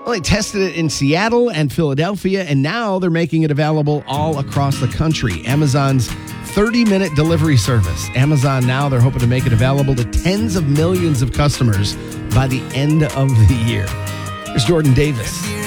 Well, they tested it in Seattle and Philadelphia, and now they're making it available all across the country. Amazon's 30-minute delivery service. Amazon now, they're hoping to make it available to tens of millions of customers by the end of the year. Here's Jordan Davis.